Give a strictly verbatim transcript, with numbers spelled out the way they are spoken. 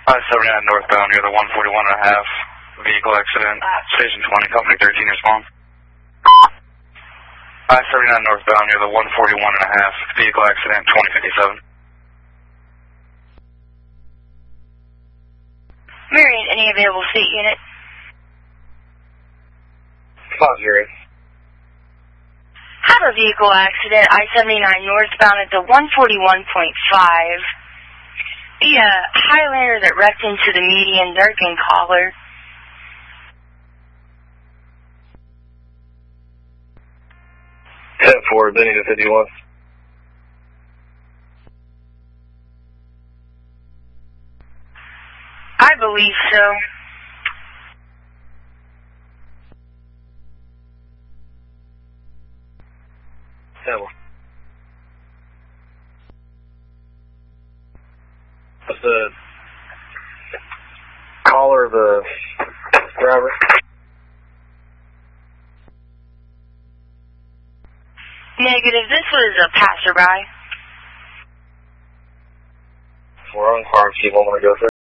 I seventy-nine northbound near the one forty-one and a half. Vehicle accident. Station twenty, company thirteen, respond. I seventy-nine northbound near the one forty-one and a half. Vehicle accident, twenty fifty-seven. Marion, any available seat unit? Five zero. Have a vehicle accident, I seventy-nine northbound at the one forty-one point five. The uh, Highlander that wrecked into the median, Durkin Collar. ten four, Benny to fifty-one. I believe so. Yeah. What's the caller of the driver? Negative, this was a passerby. We're on car, keep on going to go through.